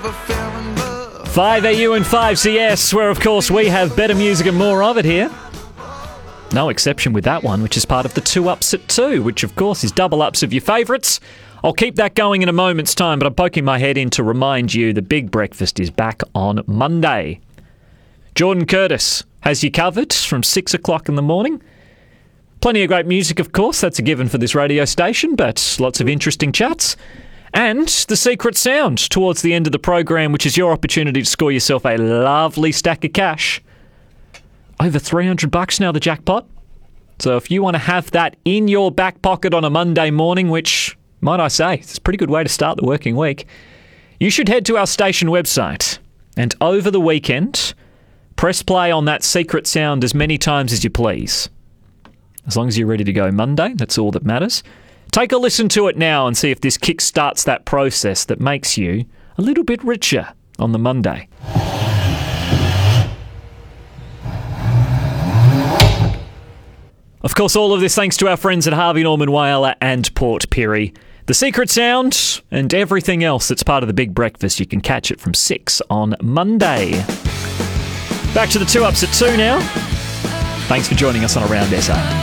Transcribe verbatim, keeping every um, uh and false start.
five A U and five C S, where of course we have better music and more of it here. No exception with that one, which is part of the two ups at two, which of course is double ups of your favourites. I'll keep that going in a moment's time, but I'm poking my head in to remind you the Big Breakfast is back on Monday. Jordan Curtis has you covered from six o'clock in the morning. Plenty of great music, of course, that's a given for this radio station, but lots of interesting chats. And the secret sound towards the end of the program, which is your opportunity to score yourself a lovely stack of cash. Over three hundred bucks now, the jackpot. So if you want to have that in your back pocket on a Monday morning, which, might I say, it's a pretty good way to start the working week, you should head to our station website and over the weekend, press play on that secret sound as many times as you please. As long as you're ready to go Monday, that's all that matters. Take a listen to it now and see if this kick-starts that process that makes you a little bit richer on the Monday. Of course, all of this thanks to our friends at Harvey Norman Whyalla and Port Pirie. The secret sound and everything else that's part of the Big Breakfast, you can catch it from six on Monday. Back to the two ups at two now. Thanks for joining us on Around S A.